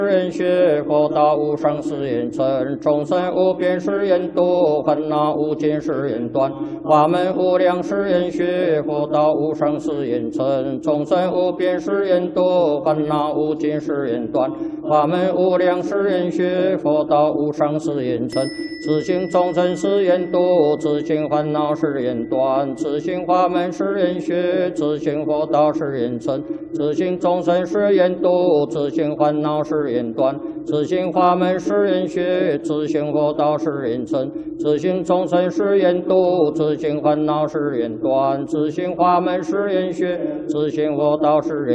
人学佛道无上誓愿成，众生无边誓愿度，烦恼无尽誓愿断。法门无量誓愿学，佛道无上誓愿成，众生无边誓愿度，烦恼无尽誓愿断。法门无量誓愿学，佛道无上誓愿成，自性众生誓愿度，自性烦恼誓愿断，自性法门誓愿学，自性佛道誓愿成，自性众生誓愿度，自性烦恼誓愿断，自性法门誓愿学，自性佛道誓愿成，自性众生誓愿度，自性烦恼誓愿断，自性法门誓愿学，自性佛道誓愿